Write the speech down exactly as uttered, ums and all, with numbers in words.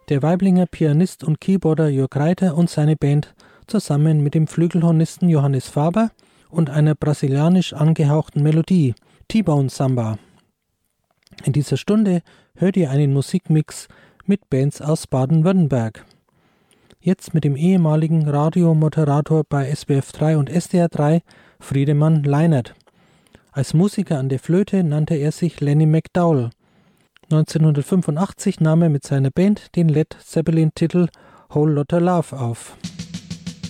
Der Waiblinger Pianist und Keyboarder Jörg Reiter und seine Band zusammen mit dem Flügelhornisten Johannes Faber und einer brasilianisch angehauchten Melodie, T-Bone Samba. In dieser Stunde hört ihr einen Musikmix mit Bands aus Baden-Württemberg. Jetzt mit dem ehemaligen Radiomoderator bei S W F drei und S D R drei, Friedemann Leinert. Als Musiker an der Flöte nannte er sich Lenny McDowell. neunzehnhundertfünfundachtzig nahm er mit seiner Band den Led Zeppelin-Titel Whole Lotta Love auf.